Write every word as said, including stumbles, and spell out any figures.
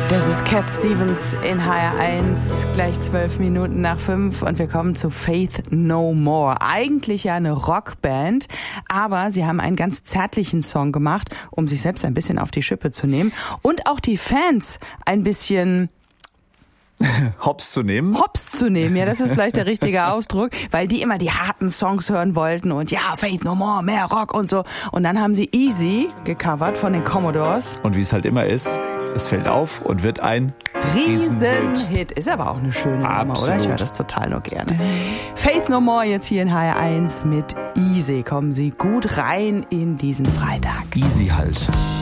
Das ist Cat Stevens in H R eins, gleich zwölf Minuten nach fünf und wir kommen zu Faith No More. Eigentlich ja eine Rockband, aber sie haben einen ganz zärtlichen Song gemacht, um sich selbst ein bisschen auf die Schippe zu nehmen und auch die Fans ein bisschen Hops zu nehmen? Hops zu nehmen, ja, das ist vielleicht der richtige Ausdruck, weil die immer die harten Songs hören wollten und ja, Faith No More, mehr Rock und so. Und dann haben sie Easy gecovert von den Commodores. Und wie es halt immer ist, es fällt auf und wird ein Riesenhit. Ist aber auch eine schöne Nummer, oder? Ich höre das total nur gerne. Faith No More jetzt hier in H R eins mit Easy. Kommen Sie gut rein in diesen Freitag. Easy halt.